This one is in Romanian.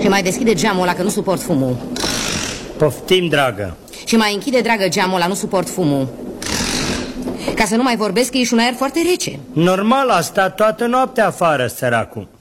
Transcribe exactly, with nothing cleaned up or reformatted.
Și mai deschide geamul ăla, că nu suport fumul. Poftim, dragă. Și mai închide, dragă, geamul ăla, nu suport fumul. Ca să nu mai vorbesc că ești un aer foarte rece. Normal, a stat toată noaptea afară, săracul.